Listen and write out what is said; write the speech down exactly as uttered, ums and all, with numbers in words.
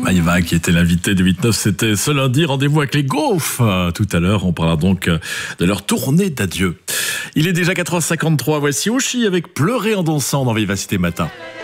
Maïva qui était l'invité de huit neuf, c'était ce lundi. Rendez-vous avec les Gaufres. Tout à l'heure, on parlera donc de leur tournée d'adieu. Il est déjà quatre heures cinquante-trois. Voici Oshi avec Pleurer en dansant dans Vivacité Matin.